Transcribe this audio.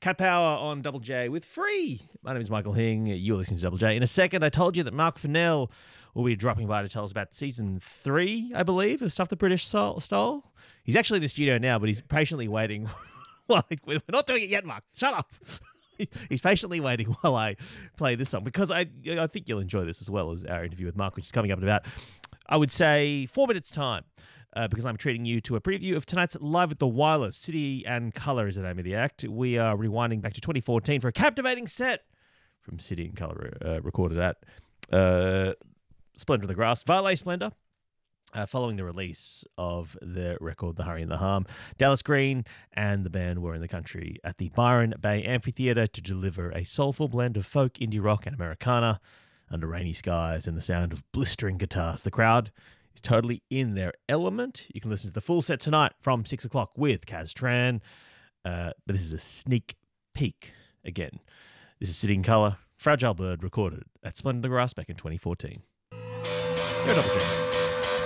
Cat Power on Double J with Free. My name is Michael Hing. You're listening to Double J. In a second, I told you that Mark Fennell will be dropping by to tell us about season 3, I believe, of Stuff the British Stole. He's actually in the studio now, but he's patiently waiting. Well, we're not doing it yet, Mark. Shut up. He's patiently waiting while I play this song because I think you'll enjoy this as well as our interview with Mark, which is coming up in about, I would say, 4 minutes' time. Because I'm treating you to a preview of tonight's Live at the Wireless. City and Colour is the name of the act. We are rewinding back to 2014 for a captivating set from City and Colour, recorded at Splendour of the Grass, Valet Splendour, following the release of their record, The Hurry and the Harm. Dallas Green and the band were in the country at the Byron Bay Amphitheatre to deliver a soulful blend of folk, indie rock and Americana under rainy skies and the sound of blistering guitars. The crowd is totally in their element. You can listen to the full set tonight from 6 o'clock with Kaz Tran. But this is a sneak peek again. This is City in Colour, Fragile Bird, recorded at Splendour of the Grass back in 2014. You're Double J.